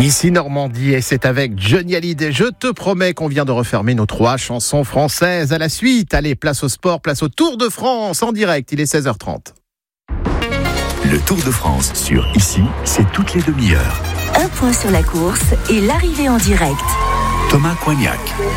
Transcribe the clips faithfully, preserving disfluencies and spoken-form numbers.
Ici Normandie et c'est avec Johnny Hallyday. Je te promets qu'on vient de refermer nos trois chansons françaises à la suite. Allez, place au sport, place au Tour de France en direct. Il est seize heures trente. Le Tour de France sur Ici, c'est toutes les demi-heures. Un point sur la course et l'arrivée en direct. Thomas Coignac.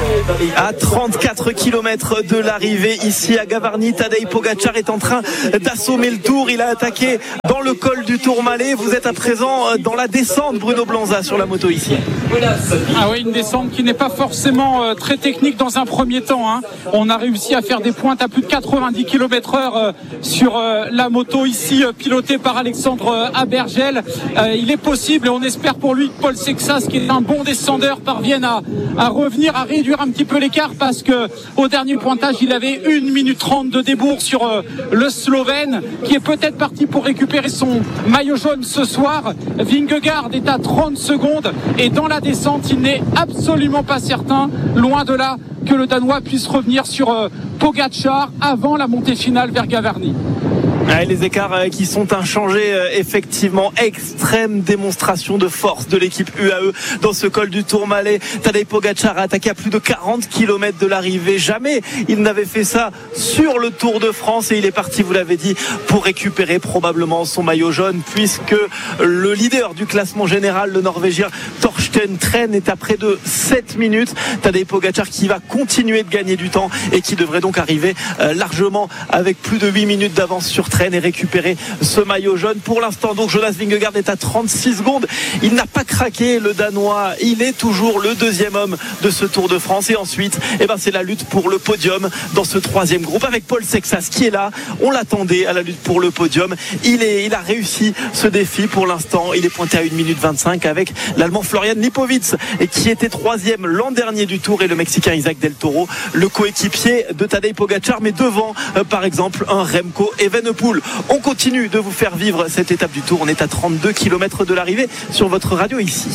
À trente-quatre kilomètres de l'arrivée, ici à Gavarnie, Tadej Pogačar est en train d'assommer le Tour. Il a attaqué dans le col du Tourmalet. Vous êtes à présent dans la descente, Bruno Blanza, sur la moto ici. Ah oui, une descente qui n'est pas forcément euh, très technique dans un premier temps. Hein. On a réussi à faire des pointes à plus de quatre-vingt-dix kilomètres heure euh, sur euh, la moto ici, euh, pilotée par Alexandre euh, Abergel. Euh, il est possible, et on espère pour lui, que Paul Sexas, qui est un bon descendeur, parvienne à à revenir, à réduire un petit peu l'écart, parce que au dernier pointage il avait une minute trente de débours sur euh, le Slovène, qui est peut-être parti pour récupérer son maillot jaune ce soir. Vingegaard est à trente secondes et dans la descente il n'est absolument pas certain, loin de là, que le Danois puisse revenir sur euh, Pogačar avant la montée finale vers Gavarnie. Ah, les écarts qui sont inchangés, effectivement, extrême démonstration de force de l'équipe U A E dans ce col du Tourmalet. Tadej Pogačar a attaqué à plus de quarante kilomètres de l'arrivée. Jamais il n'avait fait ça sur le Tour de France et il est parti, vous l'avez dit, pour récupérer probablement son maillot jaune, puisque le leader du classement général, le Norvégien Torsten Tren, est à près de sept minutes. Tadej Pogačar qui va continuer de gagner du temps et qui devrait donc arriver largement avec plus de huit minutes d'avance sur Tren et récupérer ce maillot jaune. Pour l'instant, donc, Jonas Vingegaard est à trente-six secondes. Il n'a pas craqué, le Danois. Il est toujours le deuxième homme de ce Tour de France. Et ensuite, eh ben, c'est la lutte pour le podium dans ce troisième groupe avec Paul Sexas qui est là. On l'attendait à la lutte pour le podium. Il est, il a réussi ce défi pour l'instant. Il est pointé à une minute vingt-cinq avec l'Allemand Florian Lipowitz qui était troisième l'an dernier du Tour, et le Mexicain Isaac Del Toro, le coéquipier de Tadej Pogačar, mais devant, euh, par exemple, un Remco Evenepoel. On continue de vous faire vivre cette étape du Tour. On est à trente-deux kilomètres de l'arrivée sur votre radio ici.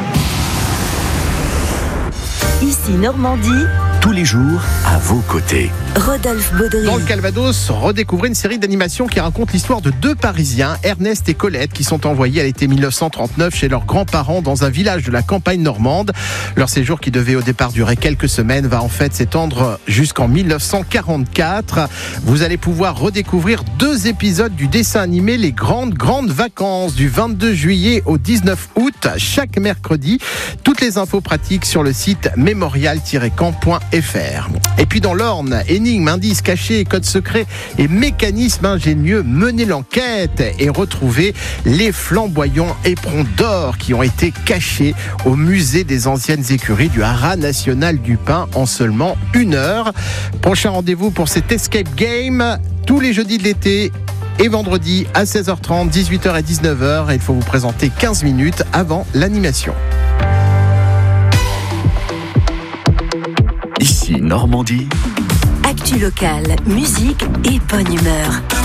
Ici Normandie. Tous les jours, à vos côtés. Rodolphe Baudry. Dans le Calvados, redécouvrez une série d'animations qui raconte l'histoire de deux Parisiens, Ernest et Colette, qui sont envoyés à l'été mille neuf cent trente-neuf chez leurs grands-parents dans un village de la campagne normande. Leur séjour, qui devait au départ durer quelques semaines, va en fait s'étendre jusqu'en mille neuf cent quarante-quatre. Vous allez pouvoir redécouvrir deux épisodes du dessin animé Les Grandes Grandes Vacances, du vingt-deux juillet au dix-neuf août, chaque mercredi. Toutes les infos pratiques sur le site mémorial tiret camp point f r. Et puis dans l'Orne, énigmes, indices cachés, codes secrets et mécanismes ingénieux, menez l'enquête et retrouvez les flamboyants éperons d'or qui ont été cachés au musée des anciennes écuries du Haras national du Pin en seulement une heure. Prochain rendez-vous pour cet escape game tous les jeudis de l'été et vendredi à seize heures trente, dix-huit heures et dix-neuf heures. Et il faut vous présenter quinze minutes avant l'animation. Ici Normandie. Actu locale, musique et bonne humeur.